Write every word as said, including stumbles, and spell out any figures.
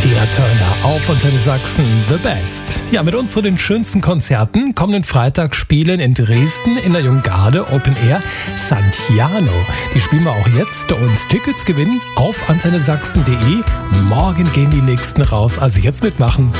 Tina Turner auf Antenne Sachsen, The Best. Ja, mit uns zu den schönsten Konzerten. Kommenden Freitag spielen in Dresden in der Junggarde Open Air Santiano. Die spielen wir auch jetzt und Tickets gewinnen auf antenne sachsen punkt de. Morgen gehen die nächsten raus, also jetzt mitmachen.